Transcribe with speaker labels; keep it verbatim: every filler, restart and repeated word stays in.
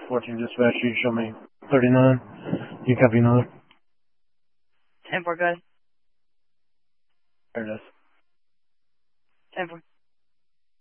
Speaker 1: fourteen dispatch, you show me thirty-nine. You copy another?
Speaker 2: ten four, good.
Speaker 1: There it is.
Speaker 2: ten four.